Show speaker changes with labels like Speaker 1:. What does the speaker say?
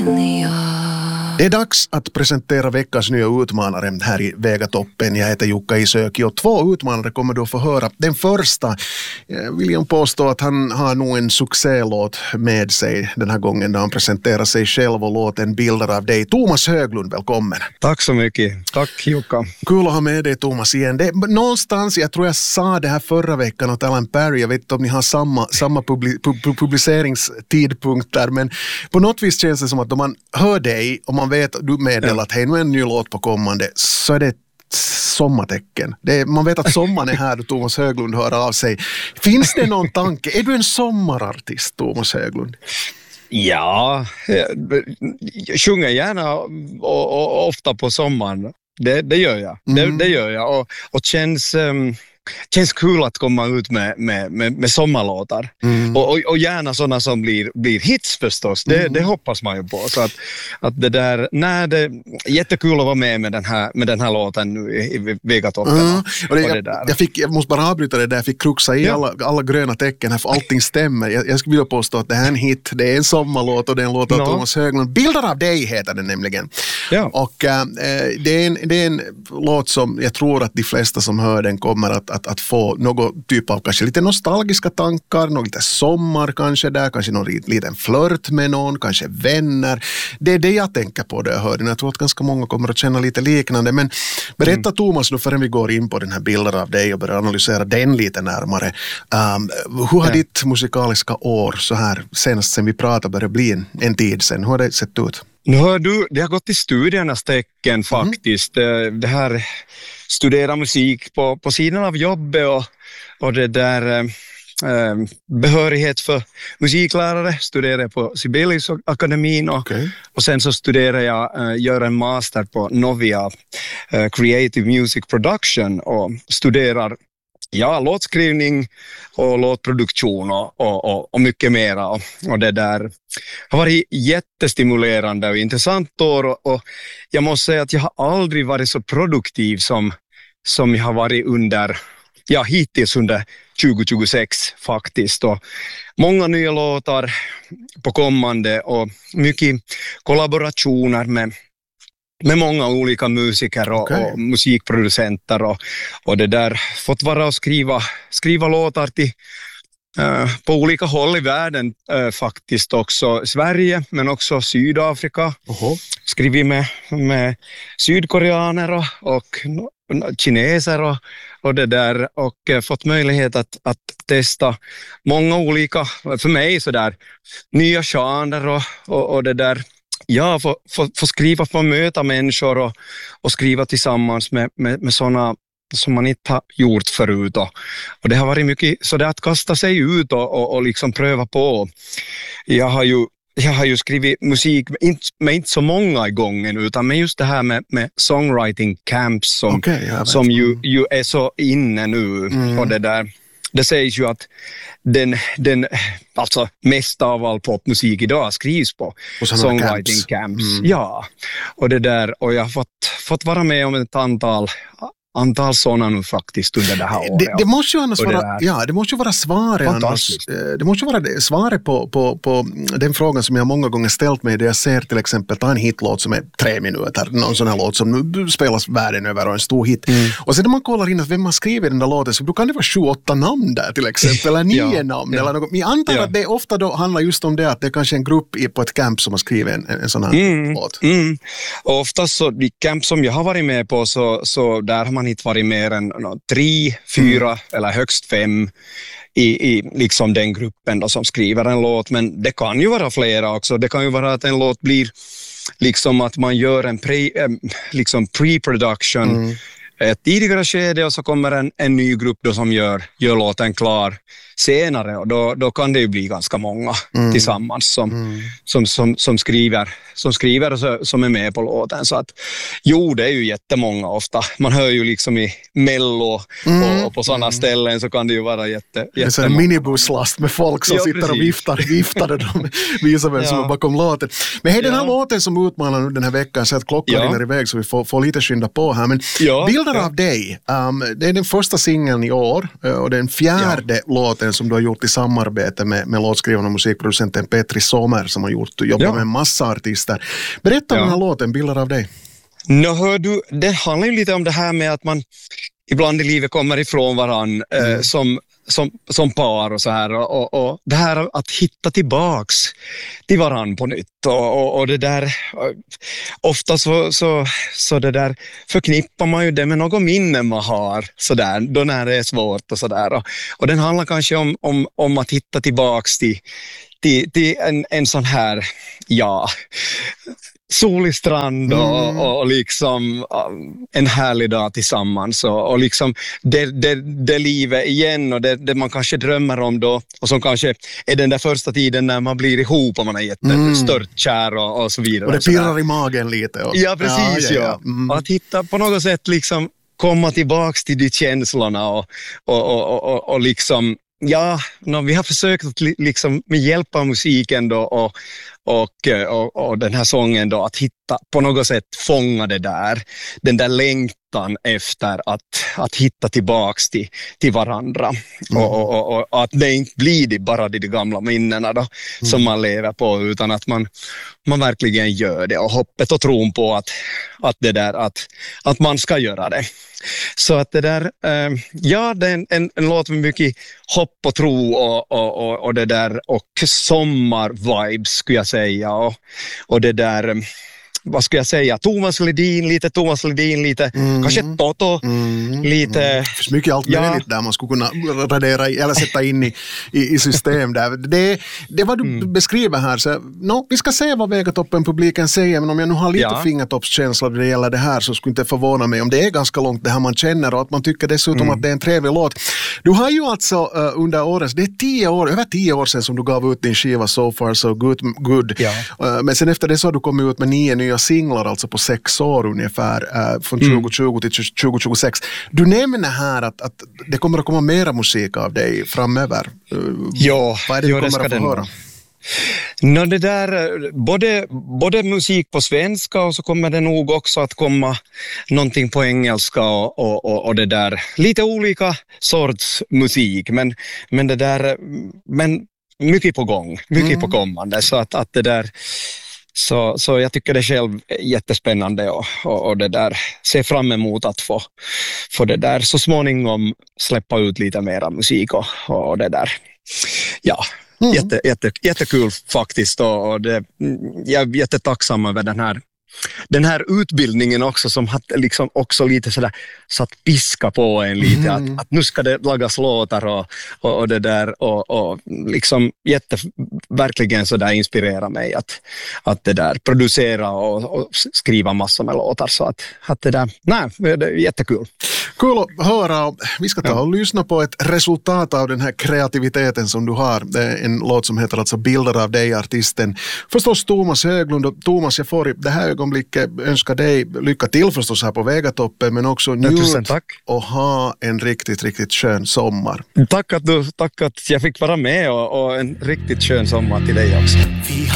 Speaker 1: Det är dags att presentera veckans nya utmanare här i Vegatoppen. Jag heter Jukka Isöki och 2 utmanare kommer du att få höra. Den första vill jag påstå att han har nog en succélåt med sig den här gången när han presenterar sig själv och låten Bilder av dig. Thomas Höglund, välkommen.
Speaker 2: Tack så mycket. Tack Jukka.
Speaker 1: Kul att ha med dig Thomas igen. Någonstans, jag tror jag sa det här förra veckan åt Alan Perry, jag vet inte om ni har samma publiceringstidpunkter, men på något vis känns det som att om man hör dig och man vet du meddelar att hej, nu är en ny låt på kommande, så är det sommartecken. Man vet att sommaren är här då Thomas Höglund hör av sig. Finns det någon tanke? Är du en sommarartist, Thomas Höglund?
Speaker 2: Ja, jag sjunger gärna och ofta på sommaren. Det gör jag. Det gör jag. Och känns kul att komma ut med sommarlåtar. Och gärna sådana som blir hits förstås. Det hoppas man ju på. Så att det där, det är jättekul att vara med den här låten nu i Vegatoppen.
Speaker 1: Jag måste bara avbryta det där. Jag fick kruxa i alla gröna tecken här, för allting stämmer. Jag skulle vilja påstå att det här är en hit. Det är en sommarlåt och det är en låt av Thomas Höglund. Bilder av dig heter den nämligen. Ja. Och det är en låt som jag tror att de flesta som hör den kommer att få någon typ av kanske lite nostalgiska tankar, något lite sommar kanske där, kanske någon liten flört med någon, kanske vänner. Det är det jag tänker på det jag hör den. Jag tror att ganska många kommer att känna lite liknande. Men berätta Thomas nu förrän vi går in på den här bilden av dig och börjar analysera den lite närmare. Hur har ditt musikaliska år så här senast sen vi pratade började bli en tid sen? Hur har det sett ut?
Speaker 2: Nu hör du, det har gått i studiernas tecken faktiskt. Det här studera musik på sidan av jobbet och det där behörighet för musiklärare studerar jag på Sibelius-akademin och sen så studerar jag, gör en master på Novia Creative Music Production och studerar låtskrivning och låtproduktion och mycket mera. Och det där har varit jättestimulerande och intressant år och jag måste säga att jag har aldrig varit så produktiv som jag har varit hittills under 2026 faktiskt. Och många nya låtar på kommande och mycket kollaborationer med många olika musiker och musikproducenter och det där fått vara och skriva låtar till på olika håll i världen faktiskt, också Sverige men också Sydafrika. Skrivit med sydkoreaner och kineser och det där och fått möjlighet att testa många olika, för mig sådär, nya genrer och det där. Ja, få skriva, få möta människor och skriva tillsammans med sådana som man inte har gjort förut. Och det har varit mycket så det att kasta sig ut och liksom pröva på. Jag har ju skrivit musik med inte så många i gången utan med just det här med songwriting camps som ju är så inne nu. Och det där. Det sägs ju att den alltså mest av all popmusik idag skrivs på songwriting camps. Ja, och det där, och jag har fått vara med om ett antal sådana nu faktiskt under det här året.
Speaker 1: Det måste ju annars vara, det måste ju vara svaret annars. Det måste ju vara svaret på den frågan som jag många gånger ställt mig, där jag ser till exempel ta en hitlåt som är 3 minuter, någon sån här låt som nu spelas världen över och en stor hit. Och sen när man kollar in att vem man skriver den där låten, så då kan det vara 7-8 namn där till exempel, eller 9 namn eller något. Men jag antar att det ofta då handlar just om det, att det är kanske en grupp på ett camp som har skrivit en sån här låt.
Speaker 2: Och oftast så, de camp som jag har varit med på, så där har man inte varit mer än 3, 4 eller högst 5 i liksom den gruppen då som skriver en låt, men det kan ju vara flera också. Det kan ju vara att en låt blir liksom att man gör en pre-production ett tidigare skede och så kommer en ny grupp då som gör låten klar senare, och då kan det ju bli ganska många tillsammans som skriver och som är med på låten. Så att det är ju jättemånga ofta. Man hör ju liksom i Mello och på sådana ställen så kan det ju vara jättemånga.
Speaker 1: Det är en minibusslast med folk som sitter och viftar och de visar vem som är bakom låten. Men den här låten som utmanar nu den här veckan, så att klockan rinner iväg så vi får lite skynda på här. Men Bilder av dig, det är den första singeln i år och den fjärde låten som du har gjort i samarbete med låtskrivaren och musikproducenten Petri Sommer som har jobbat med en massa artister. Berätta om den här låten, Bilder av dig.
Speaker 2: Hör du, det handlar ju lite om det här med att man ibland i livet kommer ifrån varann som par och så här och det här att hitta tillbaks till varann på nytt och det där ofta så det där förknippar man ju det med något minne man har så där då när det är svårt och så där och den handlar kanske om att hitta tillbaks till en sån här solig strand och liksom en härlig dag tillsammans och liksom det livet igen och det man kanske drömmer om då och som kanske är den där första tiden när man blir ihop och man är jättestört kär och så vidare.
Speaker 1: Och det pirrar i magen lite.
Speaker 2: Ja, precis. Och att hitta på något sätt liksom komma tillbaks till de känslorna och liksom vi har försökt att liksom med hjälp av musiken då och den här sången då att hitta på något sätt fånga det där den där längtan efter att hitta tillbaks till varandra och att det inte blir bara de gamla minnena då som man lever på utan att man verkligen gör det och hoppet och tron på att det där att man ska göra det. Så att det där, det är en låt med mycket hopp och tro och det där och sommarvibes skulle jag säga och det där, vad ska jag säga, Thomas Ledin lite kanske Toto lite.
Speaker 1: Det finns mycket allt möjligt där man skulle kunna radera eller sätta in i system där. Det vad du beskriver här så vi ska se vad Vegatoppen-publiken säger men om jag nu har lite fingertoppskänsla när det gäller det här så skulle inte förvåna mig om det är ganska långt det här man känner och att man tycker dessutom att det är en trevlig låt. Du har ju alltså under året, det är över 10 år sedan som du gav ut din skiva So Far So Good. Men sen efter det så har du kommit ut med 9 nya singlar alltså på 6 år ungefär från 2020 till 2026. Du nämner här att det kommer att komma mera musik av dig framöver. Vad är det du kommer att få höra?
Speaker 2: Det där, både musik på svenska och så kommer det nog också att komma någonting på engelska och det där, lite olika sorts musik men det där, men mycket på gång, mycket på kommande så att det där. Så jag tycker det själv är jättespännande och det där ser fram emot att få det där så småningom släppa ut lite mera musik och det där. Jättekul faktiskt och jag är jättetacksam över den här utbildningen också som har liksom också lite sådär satt piska på en lite att nu ska det lagas låtar och det där och liksom verkligen sådär inspirera mig att det där producera och skriva massor med låtar så att det där, det är jättekul.
Speaker 1: Kul att höra. Vi ska ta och lyssna på ett resultat av den här kreativiteten som du har. Det är en låt som heter alltså Bilder av dig, artisten. Förstås Thomas Höglund och Thomas, jag får i det här ögonblicket önska dig lycka till förstås här på Vegatoppen men också njut och ha en riktigt, riktigt skön sommar.
Speaker 2: Tack att jag fick vara med och en riktigt skön sommar till dig också.